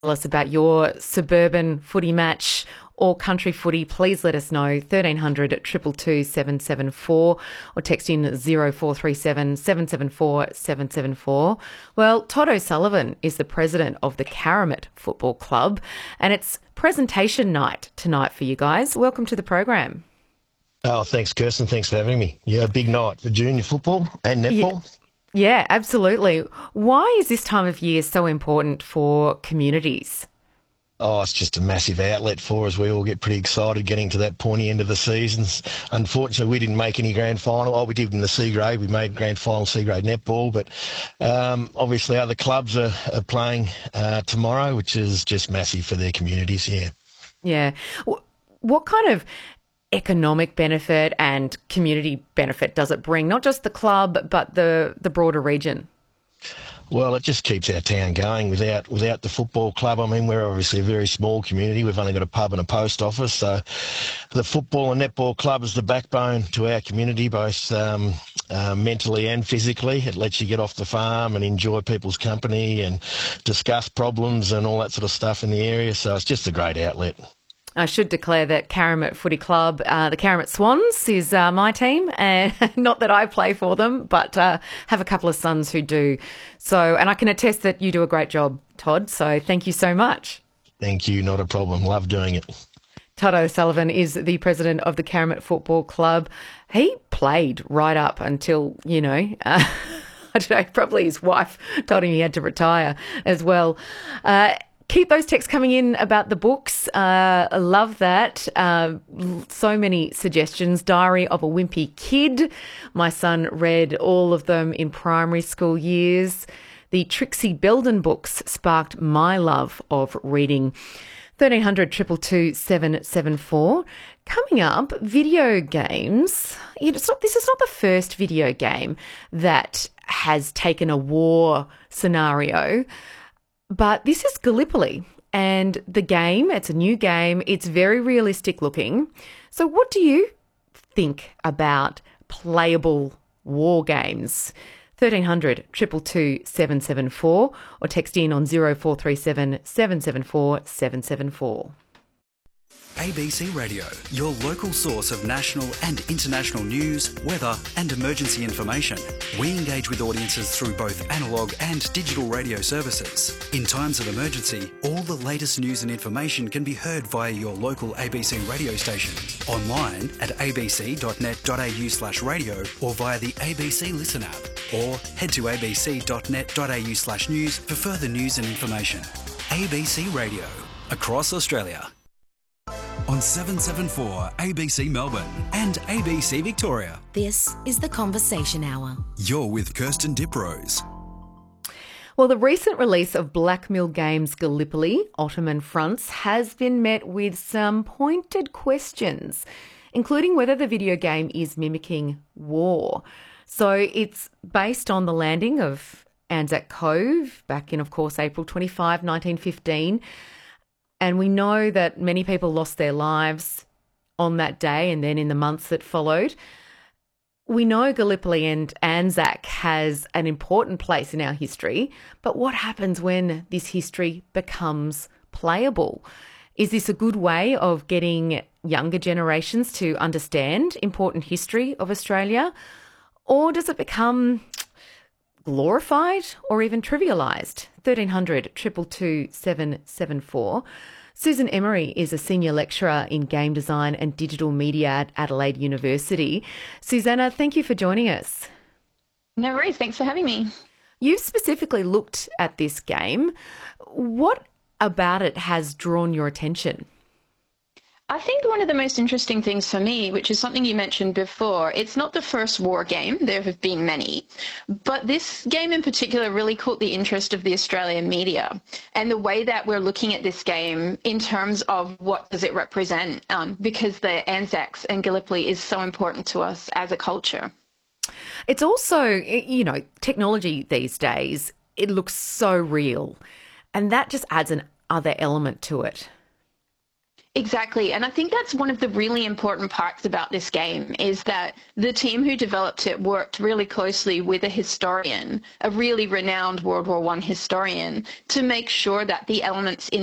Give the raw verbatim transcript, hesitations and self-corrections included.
us about your suburban footy match or country footy, please let us know. thirteen hundred two two two seven seven four or text in zero four three seven seven seven four seven seven four. Well, Todd O'Sullivan is the president of the Karamat Football Club, and it's presentation night tonight for you guys. Welcome to the program. Oh, thanks, Kirsten. Thanks for having me. Yeah, big night for junior football and netball. Yeah. Yeah, absolutely. Why is this time of year so important for communities? Oh, it's just a massive outlet for us. We all get pretty excited getting to that pointy end of the seasons. Unfortunately, we didn't make any grand final. Oh, we did in the C grade. We made grand final C grade netball, but um, obviously other clubs are, are playing uh, tomorrow, which is just massive for their communities. Yeah. Yeah. What kind of economic benefit and community benefit does it bring, not just the club, but the, the broader region? Well, it just keeps our town going. Without without the football club, I mean, we're obviously a very small community. We've only got a pub and a post office. So the football and netball club is the backbone to our community, both um, uh, mentally and physically. It lets you get off the farm and enjoy people's company and discuss problems and all that sort of stuff in the area. So it's just a great outlet. I should declare that Karamat Footy Club, uh, the Karamat Swans, is uh, my team, and not that I play for them, but uh, have a couple of sons who do. So, and I can attest that you do a great job, Todd. So, thank you so much. Thank you. Not a problem. Love doing it. Todd O'Sullivan is the president of the Karamat Football Club. He played right up until, you know, uh, I don't know, probably his wife told him he had to retire as well. Uh, Keep those texts coming in about the books. Uh, I love that. Uh, so many suggestions. Diary of a Wimpy Kid. My son read all of them in primary school years. The Trixie Belden books sparked my love of reading. thirteen hundred two two two seven seven four. Coming up, video games. It's not, this is not the first video game that has taken a war scenario. But this is Gallipoli, and the game, it's a new game, it's very realistic looking. So what do you think about playable war games? thirteen hundred two two two seven seven four or text in on zero four three seven seven seven four seven seven four. A B C Radio, your local source of national and international news, weather and emergency information. We engage with audiences through both analogue and digital radio services. In times of emergency, all the latest news and information can be heard via your local A B C radio station, online at abc.net.au slash radio or via the A B C Listen app, or head to abc.net.au slash news for further news and information. A B C Radio, across Australia. On seven seven four A B C Melbourne and A B C Victoria. This is the Conversation Hour. You're with Kirsten Diprose. Well, the recent release of Blackmill Games Gallipoli, Ottoman Fronts, has been met with some pointed questions, including whether the video game is mimicking war. So it's based on the landing of Anzac Cove back in, of course, April twenty-fifth, nineteen fifteen. And we know that many people lost their lives on that day and then in the months that followed. We know Gallipoli and Anzac has an important place in our history, but what happens when this history becomes playable? Is this a good way of getting younger generations to understand important history of Australia? Or does it become glorified or even trivialised? thirteen hundred two two two seven seven four. Susan Emery is a senior lecturer in game design and digital media at Adelaide University. Susanna, thank you for joining us. No worries. Thanks for having me. You've specifically looked at this game. What about it has drawn your attention? I think one of the most interesting things for me, which is something you mentioned before, it's not the first war game. There have been many. But this game in particular really caught the interest of the Australian media, and the way that we're looking at this game in terms of what does it represent, um, because the Anzacs and Gallipoli is so important to us as a culture. It's also, you know, technology these days, it looks so real, and that just adds an other element to it. Exactly. And I think that's one of the really important parts about this game is that the team who developed it worked really closely with a historian, a really renowned World War One historian, to make sure that the elements in